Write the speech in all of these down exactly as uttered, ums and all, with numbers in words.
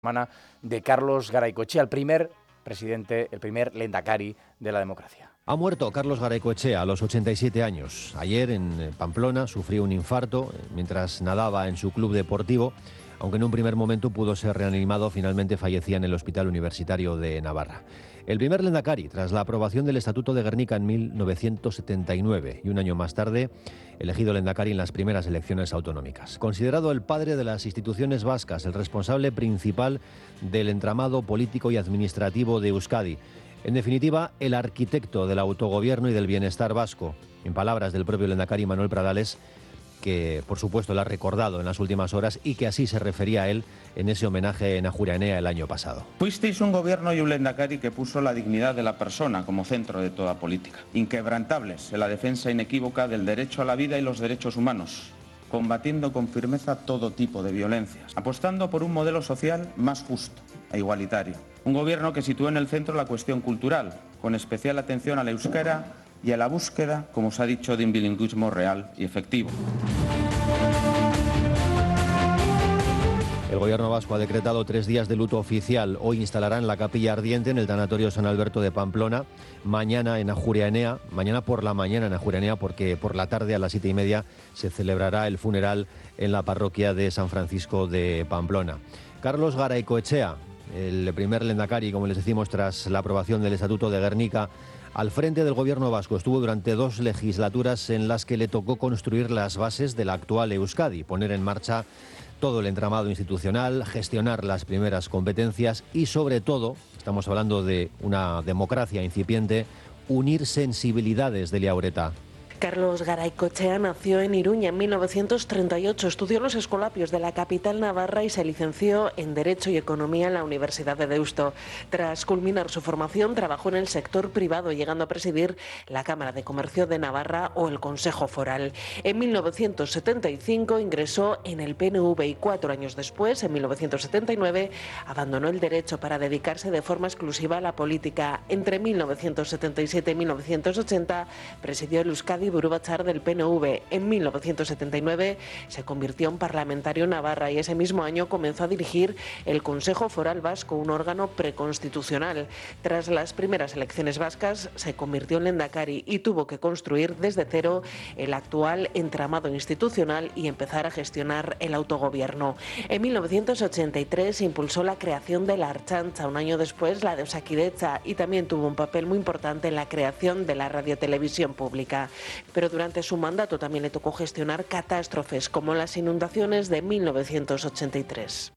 semana de Carlos Garaycoechea, el primer presidente, el primer lehendakari de la democracia. Ha muerto Carlos Garaycoechea a los ochenta y siete años. Ayer en Pamplona sufrió un infarto mientras nadaba en su club deportivo. Aunque en un primer momento pudo ser reanimado, finalmente fallecía en el Hospital Universitario de Navarra. El primer lehendakari, tras la aprobación del Estatuto de Gernika en mil novecientos setenta y nueve y un año más tarde, elegido lehendakari en las primeras elecciones autonómicas. Considerado el padre de las instituciones vascas, el responsable principal del entramado político y administrativo de Euskadi. En definitiva, el arquitecto del autogobierno y del bienestar vasco. En palabras del propio lehendakari Manuel Pradales, que por supuesto le ha recordado en las últimas horas y que así se refería a él en ese homenaje en Ajuria Enea el año pasado. Fuisteis un gobierno y un lehendakari que puso la dignidad de la persona como centro de toda política, inquebrantables en la defensa inequívoca del derecho a la vida y los derechos humanos, combatiendo con firmeza todo tipo de violencias, apostando por un modelo social más justo e igualitario. Un gobierno que situó en el centro la cuestión cultural, con especial atención al euskera y a la búsqueda, como os ha dicho, de un bilingüismo real y efectivo. El gobierno vasco ha decretado tres días de luto oficial. Hoy instalarán la capilla ardiente en el tanatorio San Alberto de Pamplona. Mañana en Ajuria Enea, mañana por la mañana en Ajuria Enea, porque por la tarde a las siete y media se celebrará el funeral en la parroquia de San Francisco de Pamplona. Carlos Garaycoechea, el primer lehendakari, como les decimos, tras la aprobación del Estatuto de Gernika, al frente del gobierno vasco estuvo durante dos legislaturas en las que le tocó construir las bases de la actual Euskadi, poner en marcha todo el entramado institucional, gestionar las primeras competencias y, sobre todo, estamos hablando de una democracia incipiente, unir sensibilidades de Liaureta. Carlos Garaycoechea nació en Iruña en mil novecientos treinta y ocho, estudió los escolapios de la capital navarra y se licenció en Derecho y Economía en la Universidad de Deusto. Tras culminar su formación, trabajó en el sector privado, llegando a presidir la Cámara de Comercio de Navarra o el Consejo Foral. En mil novecientos setenta y cinco ingresó en el P N V y cuatro años después, en mil novecientos setenta y nueve, abandonó el derecho para dedicarse de forma exclusiva a la política. Entre mil novecientos setenta y siete y mil novecientos ochenta presidió el Euskadi Buru Batzar del P N V. En mil novecientos setenta y nueve se convirtió en parlamentario en Navarra y ese mismo año comenzó a dirigir el Consejo Foral Vasco, un órgano preconstitucional. Tras las primeras elecciones vascas se convirtió en lehendakari y tuvo que construir desde cero el actual entramado institucional y empezar a gestionar el autogobierno. En mil novecientos ochenta y tres impulsó la creación de la Archancha, un año después la de Osakidetza, y también tuvo un papel muy importante en la creación de la radiotelevisión pública. Pero durante su mandato también le tocó gestionar catástrofes como las inundaciones de mil novecientos ochenta y tres.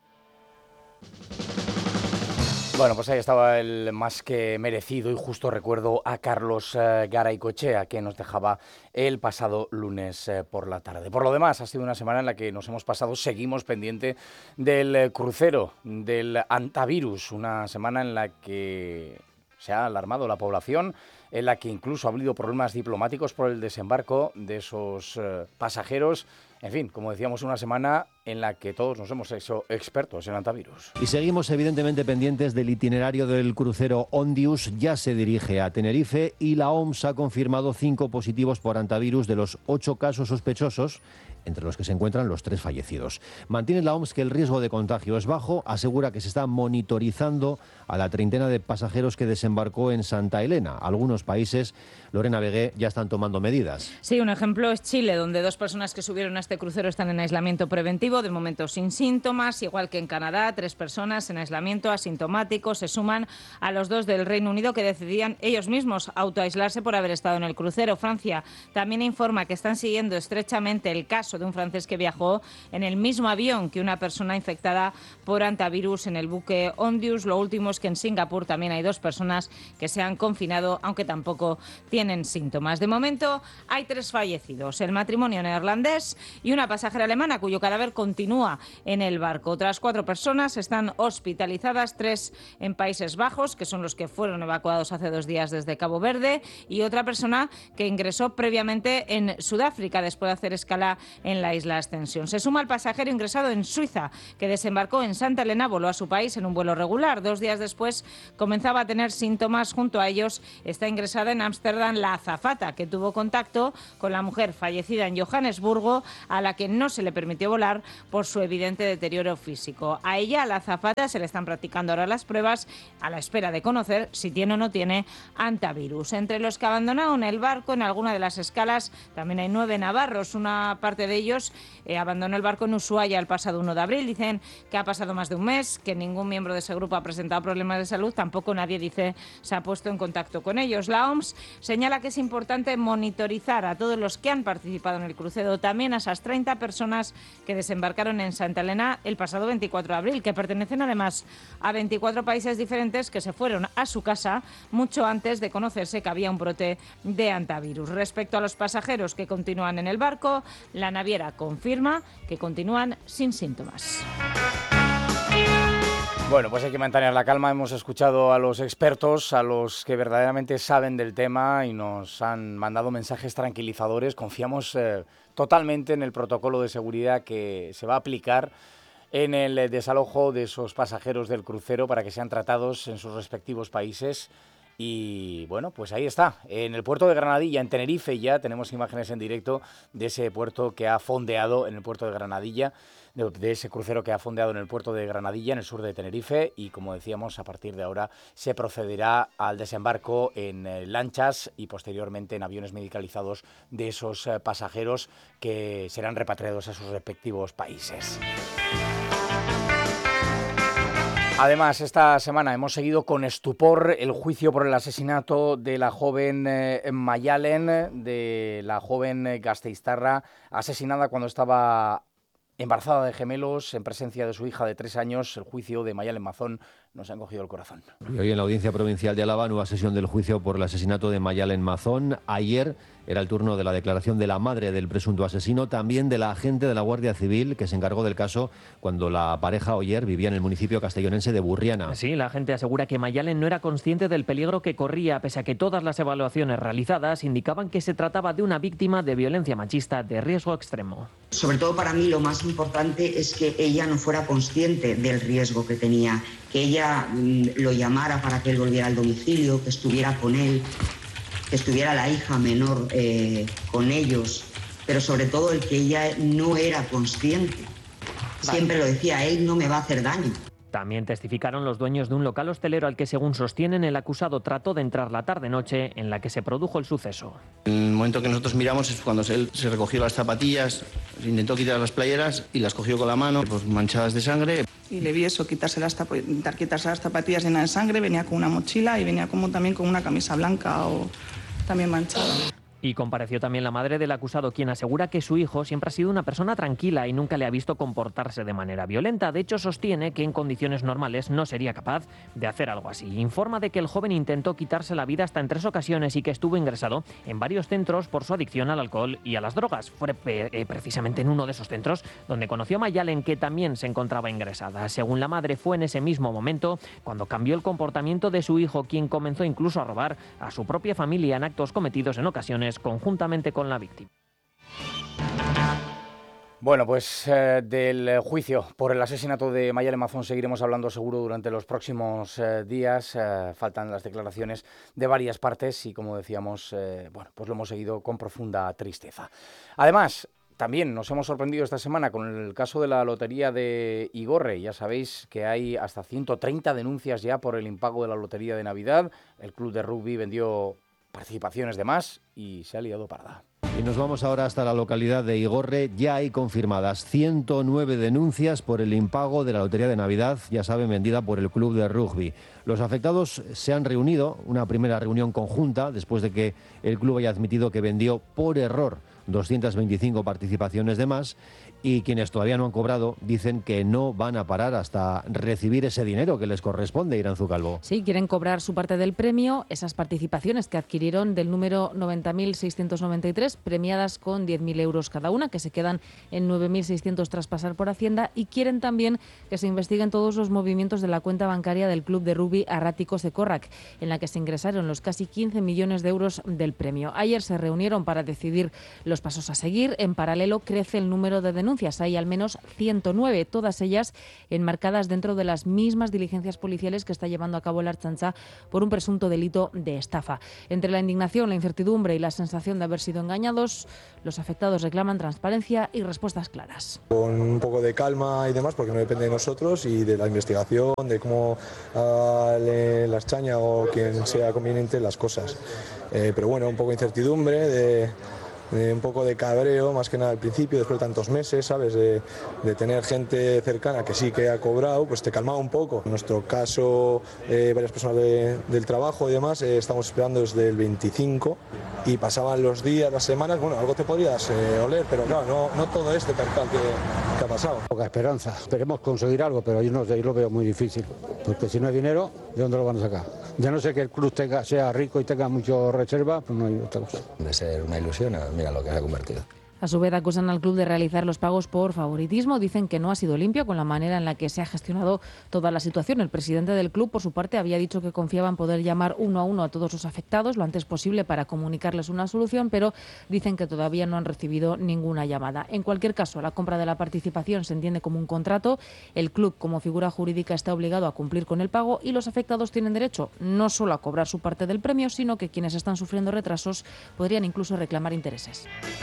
Bueno, pues ahí estaba el más que merecido y justo recuerdo a Carlos eh, Garaycoechea, que nos dejaba el pasado lunes eh, por la tarde. Por lo demás, ha sido una semana en la que nos hemos pasado, seguimos pendiente del eh, crucero, del antivirus, una semana en la que se ha alarmado la población, en la que incluso ha habido problemas diplomáticos por el desembarco de esos eh, pasajeros. En fin, como decíamos, una semana en la que todos nos hemos hecho expertos en antivirus. Y seguimos evidentemente pendientes del itinerario del crucero Ondius. Ya se dirige a Tenerife y la O M S ha confirmado cinco positivos por antivirus de los ocho casos sospechosos, entre los que se encuentran los tres fallecidos. Mantiene la O M S que el riesgo de contagio es bajo, asegura que se está monitorizando a la treintena de pasajeros que desembarcó en Santa Elena. Algunos países, Lorena Vegué, ya están tomando medidas. Sí, un ejemplo es Chile, donde dos personas que subieron a este crucero están en aislamiento preventivo, de momento sin síntomas, igual que en Canadá, tres personas en aislamiento asintomático se suman a los dos del Reino Unido que decidían ellos mismos autoaislarse por haber estado en el crucero. Francia también informa que están siguiendo estrechamente el caso de un francés que viajó en el mismo avión que una persona infectada por antivirus en el buque Ondius. Lo último es que en Singapur también hay dos personas que se han confinado, aunque tampoco tienen síntomas. De momento hay tres fallecidos, el matrimonio neerlandés y una pasajera alemana cuyo cadáver continúa en el barco. Otras cuatro personas están hospitalizadas, tres en Países Bajos, que son los que fueron evacuados hace dos días desde Cabo Verde, y otra persona que ingresó previamente en Sudáfrica después de hacer escala en la isla Ascensión. Se suma el pasajero ingresado en Suiza, que desembarcó en Santa Elena, voló a su país en un vuelo regular. Dos días después comenzaba a tener síntomas. Junto a ellos está ingresada en Ámsterdam la azafata, que tuvo contacto con la mujer fallecida en Johannesburgo, a la que no se le permitió volar por su evidente deterioro físico. A ella, a la azafata, se le están practicando ahora las pruebas a la espera de conocer si tiene o no tiene antivirus. Entre los que abandonaron el barco en alguna de las escalas también hay nueve navarros. Una parte de ellos eh, abandonó el barco en Ushuaia el pasado uno de abril. Dicen que ha pasado más de un mes, que ningún miembro de ese grupo ha presentado problemas de salud. Tampoco nadie, dice, se ha puesto en contacto con ellos. La O M S señala que es importante monitorizar a todos los que han participado en el crucero, también a esas treinta personas que desembarcaron en Santa Elena el pasado veinticuatro de abril, que pertenecen además a veinticuatro países diferentes que se fueron a su casa mucho antes de conocerse que había un brote de antivirus. Respecto a los pasajeros que continúan en el barco, la naviera confirma que continúan sin síntomas. Bueno, pues hay que mantener la calma. Hemos escuchado a los expertos, a los que verdaderamente saben del tema y nos han mandado mensajes tranquilizadores. Confiamos eh, totalmente en el protocolo de seguridad que se va a aplicar en el desalojo de esos pasajeros del crucero para que sean tratados en sus respectivos países. Y bueno, pues ahí está, en el puerto de Granadilla, en Tenerife, ya tenemos imágenes en directo de ese puerto que ha fondeado en el puerto de Granadilla, de, de ese crucero que ha fondeado en el puerto de Granadilla, en el sur de Tenerife, y como decíamos, a partir de ahora se procederá al desembarco en eh, lanchas y posteriormente en aviones medicalizados de esos eh, pasajeros que serán repatriados a sus respectivos países. Además, esta semana hemos seguido con estupor el juicio por el asesinato de la joven eh, Mayalen, de la joven eh, gasteiztarra, asesinada cuando estaba embarazada de gemelos en presencia de su hija de tres años. El juicio de Mayalen Mazón nos ha encogido el corazón. Y hoy en la Audiencia Provincial de Álava, nueva sesión del juicio por el asesinato de Mayalen Mazón. Ayer era el turno de la declaración de la madre del presunto asesino, también de la agente de la Guardia Civil que se encargó del caso cuando la pareja Oyer vivía en el municipio castellonense de Burriana. Sí, la agente asegura que Mayalen no era consciente del peligro que corría, pese a que todas las evaluaciones realizadas indicaban que se trataba de una víctima de violencia machista de riesgo extremo. Sobre todo para mí lo más importante es que ella no fuera consciente del riesgo que tenía, que ella mmm, lo llamara para que él volviera al domicilio, que estuviera con él, que estuviera la hija menor eh, con ellos, pero sobre todo el que ella no era consciente. Siempre lo decía, él no me va a hacer daño. También testificaron los dueños de un local hostelero al que, según sostienen, el acusado trató de entrar la tarde-noche en la que se produjo el suceso. El momento que nosotros miramos es cuando él se recogió las zapatillas, intentó quitar las playeras y las cogió con la mano, pues manchadas de sangre. Y le vi eso, quitarse las, intentar quitarse las zapatillas llenas de sangre, venía con una mochila y venía como también con una camisa blanca o también manchada. Y compareció también la madre del acusado, quien asegura que su hijo siempre ha sido una persona tranquila y nunca le ha visto comportarse de manera violenta. De hecho, sostiene que en condiciones normales no sería capaz de hacer algo así. Informa de que el joven intentó quitarse la vida hasta en tres ocasiones y que estuvo ingresado en varios centros por su adicción al alcohol y a las drogas. Fue eh, precisamente en uno de esos centros donde conoció a Mayalen, que también se encontraba ingresada. Según la madre, fue en ese mismo momento cuando cambió el comportamiento de su hijo, quien comenzó incluso a robar a su propia familia en actos cometidos en ocasiones conjuntamente con la víctima. Bueno, pues eh, del juicio por el asesinato de Mayalen Mazón seguiremos hablando seguro durante los próximos eh, días. Eh, faltan las declaraciones de varias partes y, como decíamos, eh, bueno, pues lo hemos seguido con profunda tristeza. Además, también nos hemos sorprendido esta semana con el caso de la lotería de Igorre. Ya sabéis que hay hasta ciento treinta denuncias ya por el impago de la lotería de Navidad. El club de rugby vendió participaciones de más y se ha liado parda. Y nos vamos ahora hasta la localidad de Igorre. Ya hay confirmadas ciento nueve denuncias por el impago de la lotería de Navidad, ya saben, vendida por el club de rugby. Los afectados se han reunido, una primera reunión conjunta, después de que el club haya admitido que vendió por error doscientas veinticinco participaciones de más, y quienes todavía no han cobrado dicen que no van a parar hasta recibir ese dinero que les corresponde, Iranzu Calvo. Sí, quieren cobrar su parte del premio, esas participaciones que adquirieron del número noventa mil seiscientos noventa y tres, premiadas con diez mil euros cada una, que se quedan en nueve mil seiscientos tras pasar por Hacienda, y quieren también que se investiguen todos los movimientos de la cuenta bancaria del club de rugby Arrático Secorrac, en la que se ingresaron los casi quince millones de euros del premio. Ayer se reunieron para decidir los pasos a seguir. En paralelo, crece el número de denuncias denuncias. Hay al menos ciento nueve, todas ellas enmarcadas dentro de las mismas diligencias policiales que está llevando a cabo la Ertzaintza por un presunto delito de estafa. Entre la indignación, la incertidumbre y la sensación de haber sido engañados, los afectados reclaman transparencia y respuestas claras. Con un poco de calma y demás, porque no depende de nosotros y de la investigación, de cómo uh, le, la Ertzaintza o quien sea conveniente las cosas. Eh, pero bueno, un poco de incertidumbre, de, de un poco de cabreo, más que nada al principio, después de tantos meses, ¿sabes? De, de tener gente cercana que sí que ha cobrado, pues te calmaba un poco. En nuestro caso, eh, varias personas de, del trabajo y demás, eh, estamos esperando desde el veinticinco y pasaban los días, las semanas, bueno, algo te podrías eh, oler, pero claro, no, no todo este percal que, que ha pasado. Poca esperanza, esperemos conseguir algo, pero yo no sé, yo lo veo muy difícil, porque si no hay dinero, ¿de dónde lo van a sacar? Ya no sé que el club tenga, sea rico y tenga mucho reserva, pues no hay otra cosa. De ser una ilusión, mira lo que se ha convertido. A su vez, acusan al club de realizar los pagos por favoritismo. Dicen que no ha sido limpio con la manera en la que se ha gestionado toda la situación. El presidente del club, por su parte, había dicho que confiaba en poder llamar uno a uno a todos los afectados lo antes posible para comunicarles una solución, pero dicen que todavía no han recibido ninguna llamada. En cualquier caso, la compra de la participación se entiende como un contrato. El club, como figura jurídica, está obligado a cumplir con el pago y los afectados tienen derecho no solo a cobrar su parte del premio, sino que quienes están sufriendo retrasos podrían incluso reclamar intereses.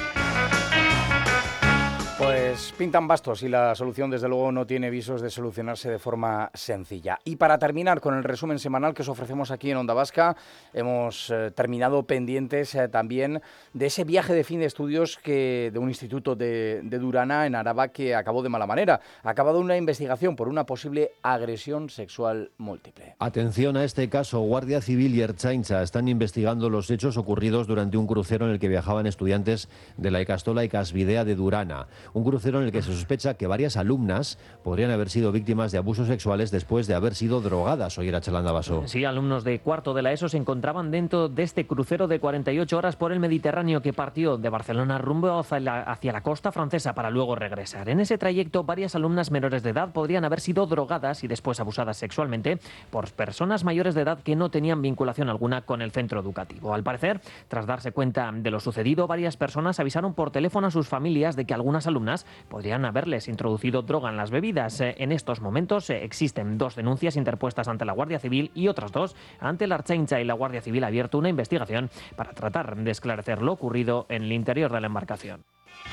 Pues pintan bastos y la solución desde luego no tiene visos de solucionarse de forma sencilla. Y para terminar con el resumen semanal que os ofrecemos aquí en Onda Vasca, hemos eh, terminado pendientes eh, también de ese viaje de fin de estudios que, de un instituto de, de Durana en Araba que acabó de mala manera. Ha acabado una investigación por una posible agresión sexual múltiple. Atención a este caso. Guardia Civil y Ertzaintza están investigando los hechos ocurridos durante un crucero en el que viajaban estudiantes de la Ikastola Ikasbidea de Durana. Un crucero en el que se sospecha que varias alumnas podrían haber sido víctimas de abusos sexuales después de haber sido drogadas. Oye, Arachalanda Baso. Sí, alumnos de cuarto de la ESO se encontraban dentro de este crucero de cuarenta y ocho horas por el Mediterráneo que partió de Barcelona rumbo hacia la, hacia la costa francesa para luego regresar. En ese trayecto, varias alumnas menores de edad podrían haber sido drogadas y después abusadas sexualmente por personas mayores de edad que no tenían vinculación alguna con el centro educativo. Al parecer, tras darse cuenta de lo sucedido, varias personas avisaron por teléfono a sus familias de que algunas alumnas podrían haberles introducido droga en las bebidas. En estos momentos existen dos denuncias interpuestas ante la Guardia Civil y otras dos ante la Ertzaintza, y la Guardia Civil ha abierto una investigación para tratar de esclarecer lo ocurrido en el interior de la embarcación.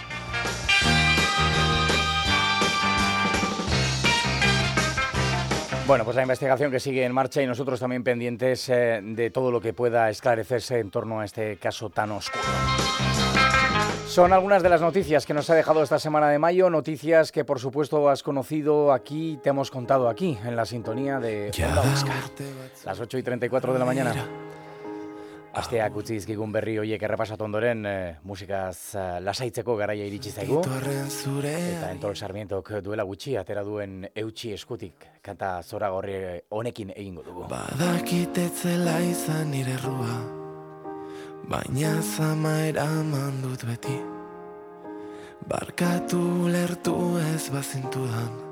Bueno, pues la investigación que sigue en marcha y nosotros también pendientes eh, de todo lo que pueda esclarecerse en torno a este caso tan oscuro. Son algunas de las noticias que nos ha dejado esta semana de mayo, noticias que por supuesto has conocido aquí, te hemos contado aquí, en la sintonía de Onda Vasca. Las ocho y treinta y cuatro de la mañana. Asteak utzi dizkigun berri horiek errepasatu ondoren, eh, musikaz uh, lasaitzeko garaia iritsi zaigu. Eta Entol Sarmientok duela gutxi atera duen eutxi eskutik kanta zoragorri honekin egingo dugu. Badakitetzela izan nire errua, baina zama eraman dut beti. Barkatu lertu ez bazintudan,